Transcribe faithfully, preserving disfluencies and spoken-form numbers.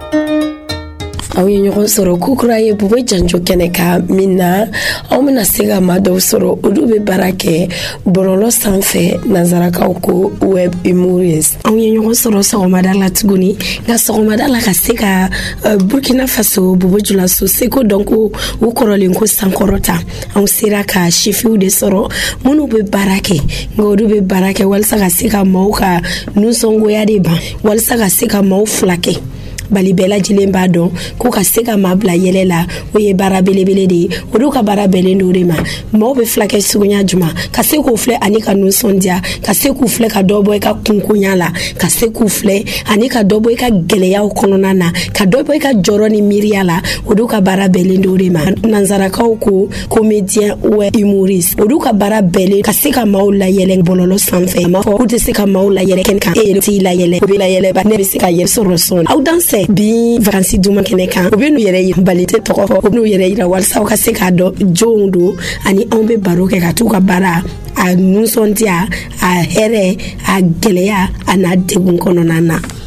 aw ye ɲɔgɔn sɔrɔ kukura ye Bubo Janjo kɛnɛ ka min na aw bɛna se ka maa dɔw sɔrɔ olu bɛ baara kɛ bɔlɔlɔ sanfɛ nanzarakaw ko web humorist. Aw ye ɲɔgɔn sɔrɔ sɔgɔmada la tuguni nka sɔgɔmada la ka se ka uh, Burkina Faso Bobo Julaso seko dɔn ko u kɔrɔlen ko sankɔrɔta anw sera ka sifiw de sɔrɔ minnu bɛ baara kɛ nka olu bɛ baara kɛ walasa ka se ka maaw ka nusɔngoya de ban walasa ka se ka maaw fila kɛ bali bɛɛ lajɛlen b'a dɔn ko ka se ka maa bila yɛlɛ la o ye baara belebele de ye olu ka baara bɛnnen do de ma maaw bɛ filakɛ sugunya juma ka se k'u filɛ ani ka nusɔndiya ka se k'u filɛ ka dɔ bɔ i ka kunkonya la ka se k'u filɛ ani ka dɔ bɔ i ka gɛlɛyaw kɔnɔna na ka dɔ bɔ i ka jɔrɔ ni miiriya la olu ka baara bɛnnen do de ma nanzarakaw ko comédien web humoriste olu ka baara bɛnnen ka se ka maaw layɛlɛ bɔlɔlɔ sanfɛ a ma fɔ k'u tɛ se ka maaw layɛlɛ kɛnɛ kan e yɛrɛ t'i layɛlɛ o bɛ layɛlɛ ba ne bɛ se ka yɛrɛ sɔrɔ sɔn aw danse bi vacances duma kɛnɛ kan u bɛ n'u yɛrɛ yira bali tɛ tɔgɔ fɔ u bɛ n'u yɛrɛ yira walasa u ka se k'a dɔn jɔnw do ani anw bɛ baro kɛ ka t'u ka baara a nusɔndiya a hɛrɛ a gɛlɛya a n'a degun kɔnɔna na.